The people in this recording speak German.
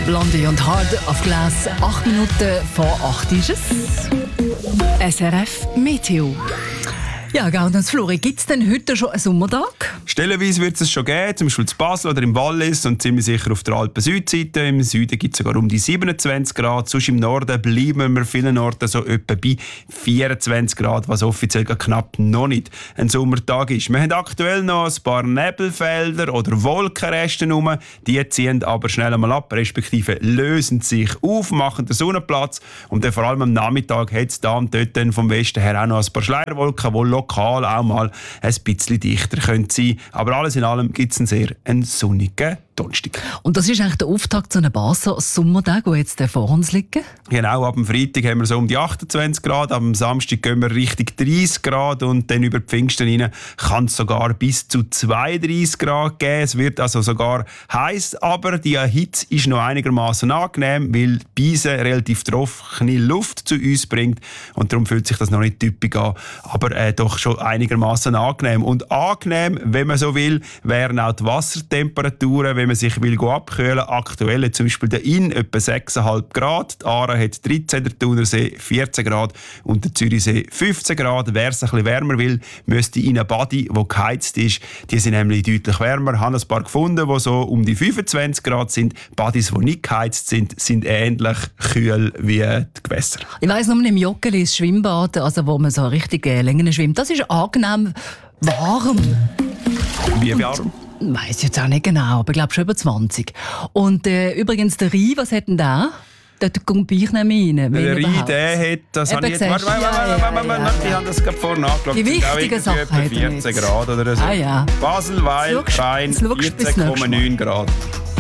Blondie und Hard auf Glas. 8 Minuten vor 8 ist es. SRF Meteo. Ja, Gaudenz Flori, gibt es denn heute schon einen Sommertag? Stellenweise wird es schon geben, zum Beispiel in Basel oder im Wallis und ziemlich sicher auf der Alpen-Südseite. Im Süden gibt es sogar um die 27 Grad. Sonst im Norden bleiben wir vielen Orten so etwa bei 24 Grad, was offiziell knapp noch nicht ein Sommertag ist. Wir haben aktuell noch ein paar Nebelfelder oder Wolkenreste rum. Die ziehen aber schnell einmal ab, respektive lösen sich auf, machen den Sonnenplatz. Und dann vor allem am Nachmittag hat es da und dort dann vom Westen her auch noch ein paar Schleierwolken, die lokal auch mal ein bisschen dichter sein können. Aber alles in allem gibt es einen sonnigen Donnerstag. Und das ist eigentlich der Auftakt zu einem Basler Sommertag, der jetzt vor uns liegt? Genau, ab dem Freitag haben wir so um die 28 Grad, ab dem Samstag gehen wir Richtung 30 Grad und dann über die Pfingsten rein kann es sogar bis zu 32 Grad geben. Es wird also sogar heiß, aber die Hitze ist noch einigermaßen angenehm, weil die Beise relativ trockene Luft zu uns bringt und darum fühlt sich das noch nicht typisch an, aber doch schon einigermaßen angenehm. Und angenehm, wenn man so will, wären auch die Wassertemperaturen, wenn man sich will abkühlen. Aktuell zum Beispiel der Inn etwa 6,5 Grad, die Aare hat 13, der Thunersee 14 Grad und der Zürichsee 15 Grad. Wer es ein bisschen wärmer will, müsste in eine Badi, die geheizt ist. Die sind nämlich deutlich wärmer. Ich habe ein paar gefunden, die so um die 25 Grad sind. Badis, die nicht geheizt sind ähnlich kühl wie die Gewässer. Ich weiss noch, im Joggeli ist Schwimmbad, also wo man so richtig Längen schwimmt. Das ist angenehm warm. Wie warm? Ich weiss jetzt auch nicht genau, aber ich glaube schon über 20. Und übrigens, der Rhein, was hat denn der? Dort kommt ich nicht mehr rein. Der Rhein, der hat... Das habe ich jetzt... Warte, ich habe das gerade vorhin angeschaut. Die wichtigen Sachen etwa 14 Grad oder so. Ah, ja. Basel, Weil, Rhein, 14,9 Grad.